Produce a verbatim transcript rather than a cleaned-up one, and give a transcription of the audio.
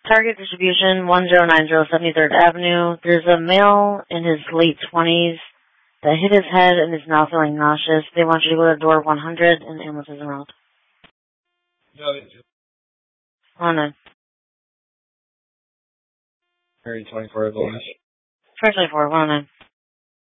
Target distribution, one zero nine zero seventy-third Avenue. There's a male in his late twenties that hit his head and is now feeling nauseous. They want you to go to door one hundred and the ambulance is around. No, they do. one oh nine. Area twenty-four, Atlanta. twenty-four, one oh nine.